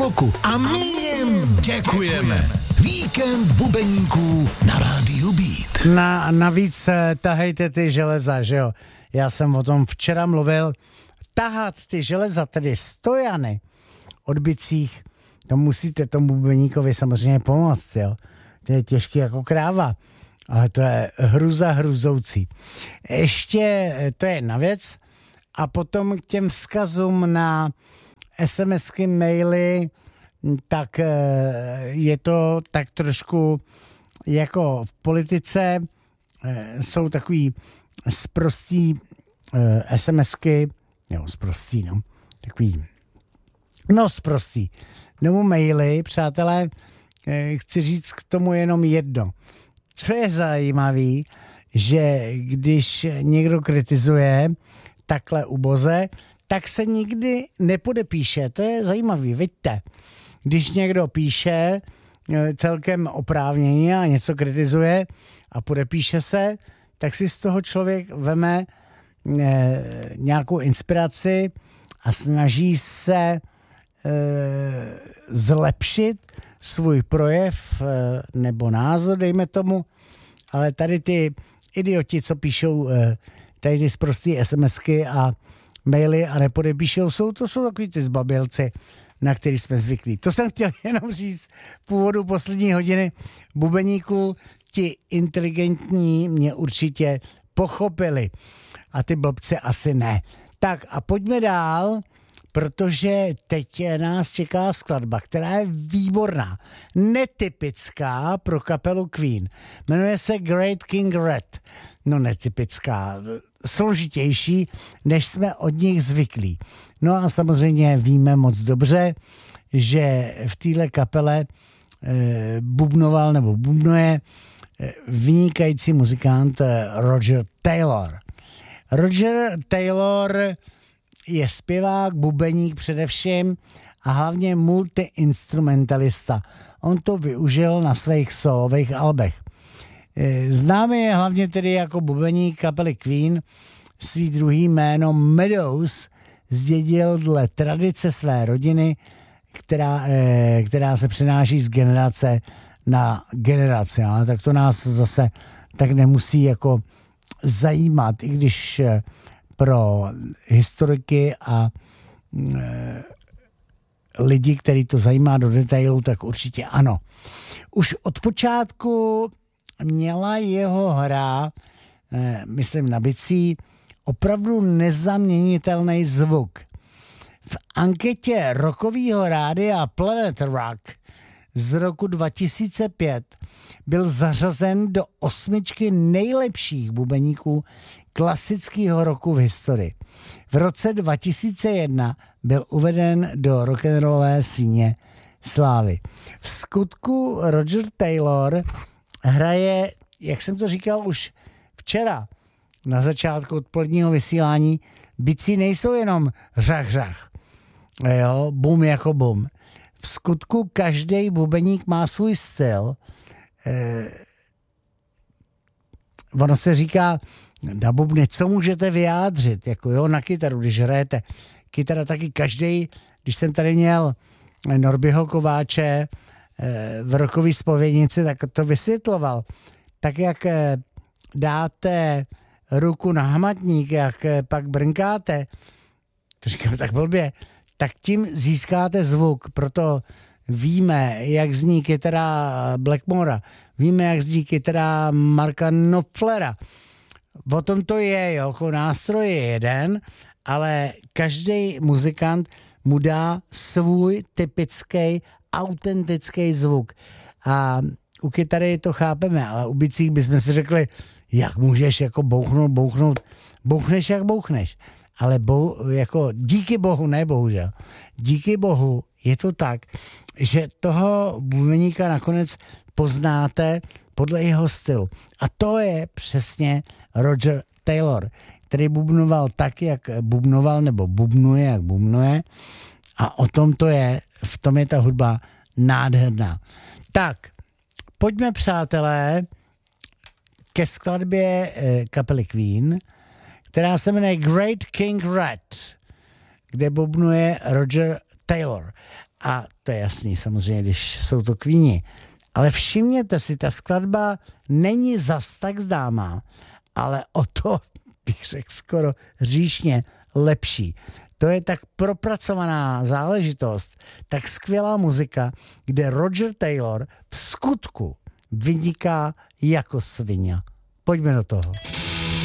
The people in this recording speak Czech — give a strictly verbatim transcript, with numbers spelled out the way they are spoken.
bloku a my jim děkujeme. Víkend bubeníků na rádiu Beat. Na, navíc tahejte ty železa, že jo? Já jsem o tom včera mluvil. Tahat ty železa, tedy stojany od bicích, to musíte tomu bubeníkovi samozřejmě pomoct, jo? To je těžký jako kráva, ale to je hruza hruzoucí. Ještě to je jedna věc a potom k těm vzkazům na SMSky, maily, tak je to tak trošku jako v politice jsou takový sprostý SMSky, jo, sprostý, no, takový, no sprostý, nebo maily, přátelé, chci říct k tomu jenom jedno. Co je zajímavý, že když někdo kritizuje takhle uboze, tak se nikdy nepodepíše. To je zajímavý, vidíte. Když někdo píše celkem oprávněně a něco kritizuje a podepíše se, tak si z toho člověk veme e, nějakou inspiraci a snaží se e, zlepšit svůj projev e, nebo názor, dejme tomu. Ale tady ty idioti, co píšou e, tady ty sprostý SMSky a maily a nepodepíšou, jsou, to jsou takový ty zbabělci, na který jsme zvyklí. To jsem chtěl jenom říct v původu poslední hodiny bubeníků. Ti inteligentní mě určitě pochopili a ty blbci asi ne. Tak a pojďme dál, protože teď nás čeká skladba, která je výborná, netypická pro kapelu Queen. Jmenuje se Great King Red. No netypická, složitější, než jsme od nich zvyklí. No a samozřejmě víme moc dobře, že v téhle kapele e, bubnoval nebo bubnuje e, vynikající muzikant e, Roger Taylor. Roger Taylor je zpěvák, bubeník především a hlavně multiinstrumentalista. On to využil na svých solových albech. Známý je hlavně tedy jako bubeník kapely Queen, svý druhý jméno Meadows zdědil dle tradice své rodiny, která, která se přenáší z generace na generaci. Ale tak to nás zase tak nemusí jako zajímat, i když pro historiky a e, lidi, který to zajímá do detailu, tak určitě ano. Už od počátku měla jeho hra, e, myslím na bicí, opravdu nezaměnitelný zvuk. V anketě rockového rádia Planet Rock z roku dva tisíce pět byl zařazen do osmičky nejlepších bubeníků klasického roku v historii. V roce dva tisíce jedna byl uveden do rock'n'rollové síně slávy. V skutku Roger Taylor hraje, jak jsem to říkal už včera, na začátku odpoledního vysílání, bicí nejsou jenom řach, řach. Jo, bum jako bum. V skutku každý bubeník má svůj styl. Eh, ono se říká, na bubny, co můžete vyjádřit, jako jo, na kytaru, když hrajete. Kytara taky každý, když jsem tady měl Norbyho Kováče eh, v rokový zpovědnici, tak to vysvětloval. Tak jak eh, dáte ruku na hmatník, jak eh, pak brnkáte, to říkám tak blbě, tak tím získáte zvuk, proto víme, jak zní kytara Blackmora, víme, jak zní kytara Marka Knopflera. O tom to je, jo, jako nástroj je jeden, ale každý muzikant mu dá svůj typický, autentický zvuk. A u kytary to chápeme, ale u bicích bychom si řekli, jak můžeš jako bouchnout, bouchnout, bouchneš jak bouchneš. Ale bou, jako díky bohu, ne bohužel, díky bohu je to tak, že toho bubeníka nakonec poznáte podle jeho stylu. A to je přesně Roger Taylor, který bubnoval tak, jak bubnoval, nebo bubnuje, jak bubnuje. A o tom to je, v tom je ta hudba nádherná. Tak, pojďme, přátelé, ke skladbě eh, kapely Queen, která se jmenuje Great King Red, kde bubnuje Roger Taylor. A to je jasný samozřejmě, když jsou to Queeni. Ale všimněte si, ta skladba není zas tak známá, ale o to, bych řekl skoro říšně, lepší. To je tak propracovaná záležitost, tak skvělá muzika, kde Roger Taylor v skutku vyniká jako svině. Pojďme do toho.